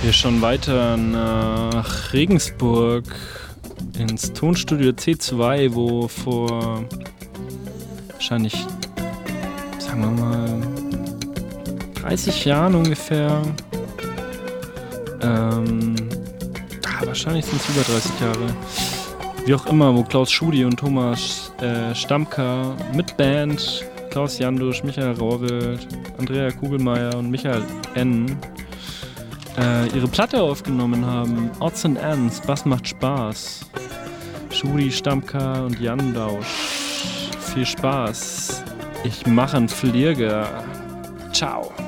Wir schon weiter nach Regensburg ins Tonstudio C2, wo vor wahrscheinlich, sagen wir mal, 30 Jahren ungefähr, wahrscheinlich sind es über 30 Jahre, wie auch immer, wo Klaus Schudi und Thomas Stamka mit Band, Klaus Jandusch, Michael Rauwelt, Andrea Kugelmeier und Michael N. Ihre Platte aufgenommen haben. Odds and Ends, Bass macht Spaß. Schudi, Stamka und Jandausch. Viel Spaß. Ich mache einen Flieger. Ciao.